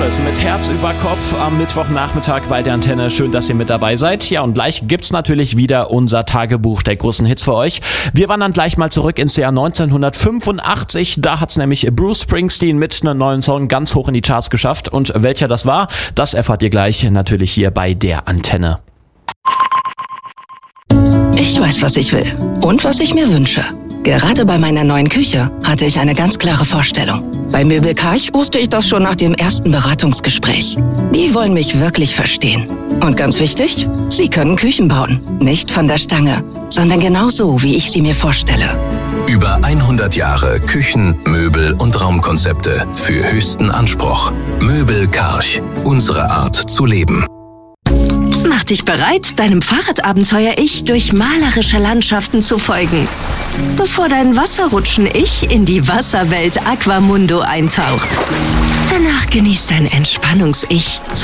Karls mit Herz über Kopf am Mittwochnachmittag bei der Antenne. Schön, dass ihr mit dabei seid. Ja, und gleich gibt's natürlich wieder unser Tagebuch der großen Hits für euch. Wir wandern gleich mal zurück ins Jahr 1985. Da hat's nämlich Bruce Springsteen mit einem neuen Song ganz hoch in die Charts geschafft. Und welcher das war, das erfahrt ihr gleich natürlich hier bei der Antenne. Ich weiß, was ich will und was ich mir wünsche. Gerade bei meiner neuen Küche hatte ich eine ganz klare Vorstellung. Bei Möbel Karch wusste ich das schon nach dem ersten Beratungsgespräch. Die wollen mich wirklich verstehen. Und ganz wichtig, sie können Küchen bauen. Nicht von der Stange, sondern genau so, wie ich sie mir vorstelle. Über 100 Jahre Küchen, Möbel und Raumkonzepte für höchsten Anspruch. Möbel Karch, unsere Art zu leben. Mach dich bereit, deinem Fahrradabenteuer-Ich durch malerische Landschaften zu folgen. Bevor dein Wasserrutschen-Ich in die Wasserwelt Aquamundo eintaucht. Danach genießt dein Entspannungs-Ich